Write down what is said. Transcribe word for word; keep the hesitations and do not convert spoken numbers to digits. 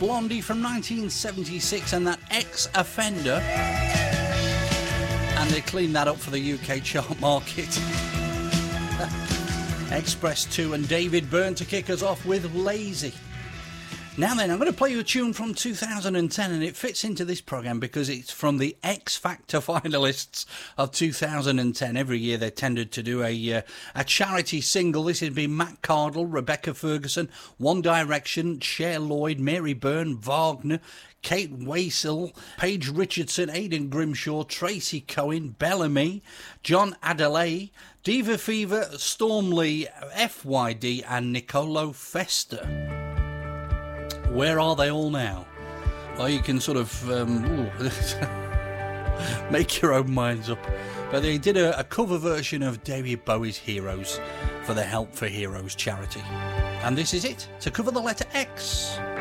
Blondie from nineteen seventy-six and that Ex-Offender. And they cleaned that up for the U K chart market. Express two and David Byrne to kick us off with Lazy. Now then, I'm going to play you a tune from two thousand ten, and it fits into this programme because it's from the X Factor finalists of two thousand ten. Every year they tended to do a uh, a charity single. This has been Matt Cardle, Rebecca Ferguson, One Direction, Cher Lloyd, Mary Byrne, Wagner, Kate Waisel, Paige Richardson, Aidan Grimshaw, Tracy Cohen, Bellamy, John Adelaide, Diva Fever, Storm Lee, F Y D and Nicolo Festa. Where are they all now? Well, you can sort of um, make your own minds up. But they did a, a cover version of David Bowie's Heroes for the Help for Heroes charity. And this is it, to cover the letter X.